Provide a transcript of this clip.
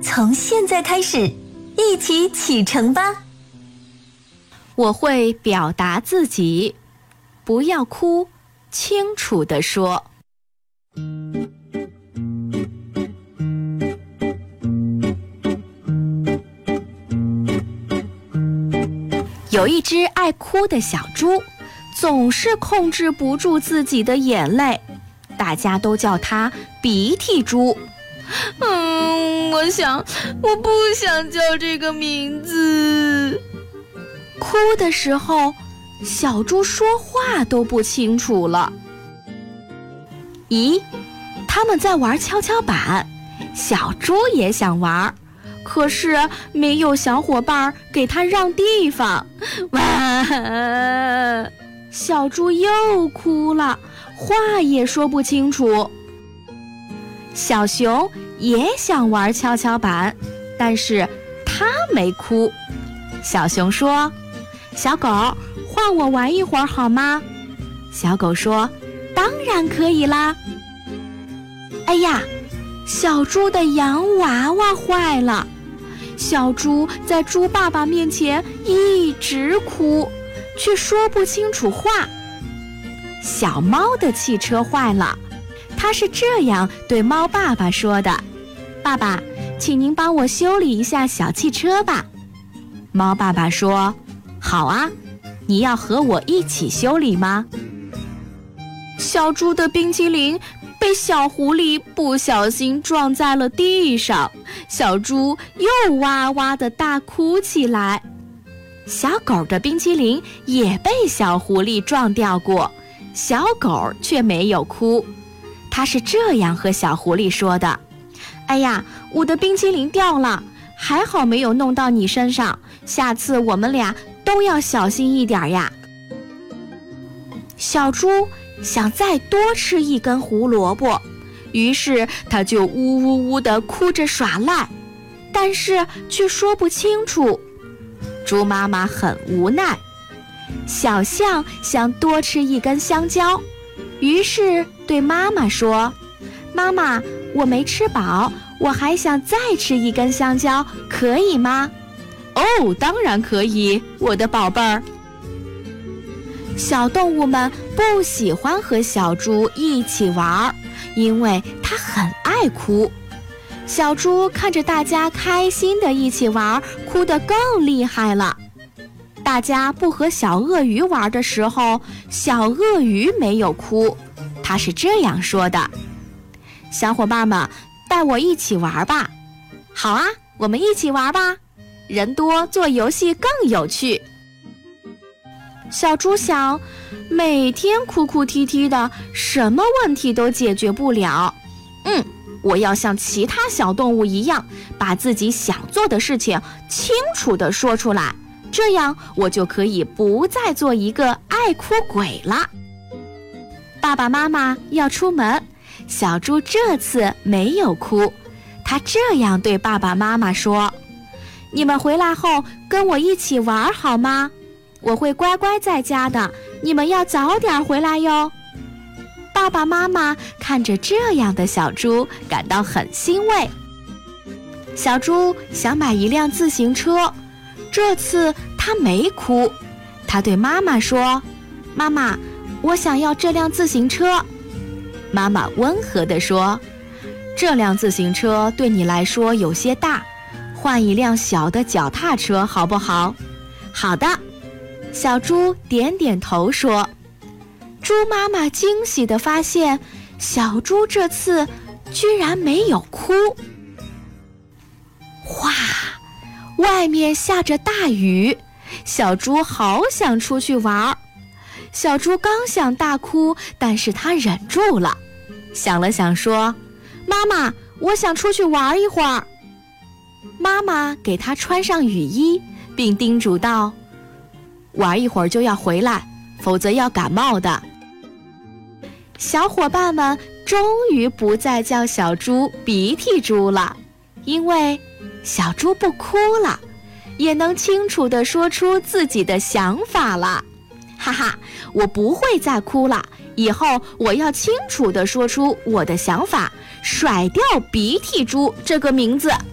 从现在开始，一起启程吧。 我会表达自己，不要哭，清楚地说。有一只爱哭的小猪，总是控制不住自己的眼泪，大家都叫它鼻涕猪。我不想叫这个名字。哭的时候，小猪说话都不清楚了。咦，他们在玩跷跷板，小猪也想玩，可是没有小伙伴给他让地方。哇！小猪又哭了，话也说不清楚。小熊也想玩跷跷板，但是他没哭。小熊说：“小狗，换我玩一会儿好吗？”小狗说：“当然可以啦。”哎呀，小猪的洋娃娃坏了。小猪在猪爸爸面前一直哭，却说不清楚话。小猫的汽车坏了，它是这样对猫爸爸说的：“爸爸，请您帮我修理一下小汽车吧。”猫爸爸说：“好啊，你要和我一起修理吗？”小猪的冰淇淋被小狐狸不小心撞在了地上，小猪又哇哇地大哭起来。小狗的冰淇淋也被小狐狸撞掉过，小狗却没有哭。它是这样和小狐狸说的：“哎呀，我的冰淇淋掉了，还好没有弄到你身上，下次我们俩都要小心一点呀。”小猪想再多吃一根胡萝卜，于是他就呜呜呜地哭着耍赖，但是却说不清楚。猪妈妈很无奈。小象想多吃一根香蕉，于是对妈妈说：“妈妈，我没吃饱，我还想再吃一根香蕉，可以吗？”“哦，当然可以，我的宝贝儿。”小动物们不喜欢和小猪一起玩，因为它很爱哭。小猪看着大家开心的一起玩，哭得更厉害了。大家不和小鳄鱼玩的时候，小鳄鱼没有哭，它是这样说的：“小伙伴们，带我一起玩吧。”“好啊，我们一起玩吧，人多做游戏更有趣。”小猪想，每天哭哭啼啼的，什么问题都解决不了。我要像其他小动物一样，把自己想做的事情清楚地说出来，这样我就可以不再做一个爱哭鬼了。爸爸妈妈要出门，小猪这次没有哭，他这样对爸爸妈妈说：“你们回来后跟我一起玩好吗？我会乖乖在家的，你们要早点回来哟。”爸爸妈妈看着这样的小猪，感到很欣慰。小猪想买一辆自行车，这次他没哭，他对妈妈说：“妈妈，我想要这辆自行车。”妈妈温和地说：“这辆自行车对你来说有些大，换一辆小的脚踏车好不好？”“好的。”小猪点点头说。猪妈妈惊喜地发现，小猪这次居然没有哭。哗，外面下着大雨，小猪好想出去玩。小猪刚想大哭，但是他忍住了，想了想说：“妈妈，我想出去玩一会儿。”妈妈给他穿上雨衣，并叮嘱道：“玩一会儿就要回来，否则要感冒的。”小伙伴们终于不再叫小猪鼻涕猪了，因为小猪不哭了，也能清楚地说出自己的想法了。哈哈，我不会再哭了，以后我要清楚地说出我的想法，甩掉鼻涕猪这个名字。